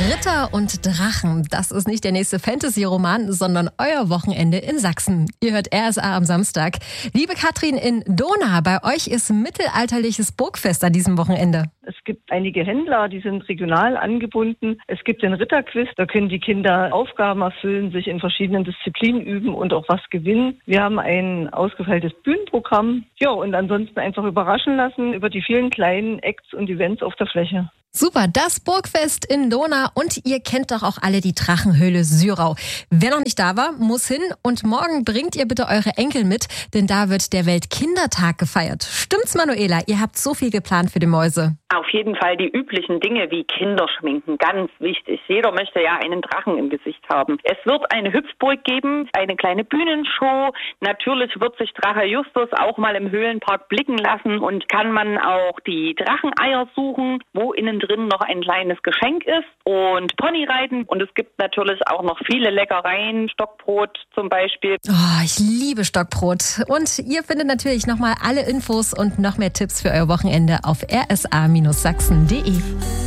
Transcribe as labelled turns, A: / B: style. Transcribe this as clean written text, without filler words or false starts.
A: Ritter und Drachen, das ist nicht der nächste Fantasy-Roman, sondern euer Wochenende in Sachsen. Ihr hört RSA am Samstag. Liebe Katrin in Dohna, bei euch ist mittelalterliches Burgfest an diesem Wochenende.
B: Es gibt einige Händler, die sind regional angebunden. Es gibt den Ritterquiz, da können die Kinder Aufgaben erfüllen, sich in verschiedenen Disziplinen üben und auch was gewinnen. Wir haben ein ausgefeiltes Bühnenprogramm. Ja, und ansonsten einfach überraschen lassen über die vielen kleinen Acts und Events auf der Fläche.
A: Super, das Burgfest in Dohna und ihr kennt doch auch alle die Drachenhöhle Syrau. Wer noch nicht da war, muss hin und morgen bringt ihr bitte eure Enkel mit, denn da wird der Weltkindertag gefeiert. Stimmt's, Manuela? Ihr habt so viel geplant für die Mäuse.
C: Auf jeden Fall die üblichen Dinge wie Kinderschminken, ganz wichtig. Jeder möchte ja einen Drachen im Gesicht haben. Es wird eine Hüpfburg geben, eine kleine Bühnenshow. Natürlich wird sich Drache Justus auch mal im Höhlenpark blicken lassen und kann man auch die Dracheneier suchen, wo innen drin noch ein kleines Geschenk ist und Ponyreiten. Und es gibt natürlich auch noch viele Leckereien, Stockbrot zum Beispiel.
A: Oh, ich liebe Stockbrot. Und ihr findet natürlich nochmal alle Infos und noch mehr Tipps für euer Wochenende auf rsa-sachsen.de.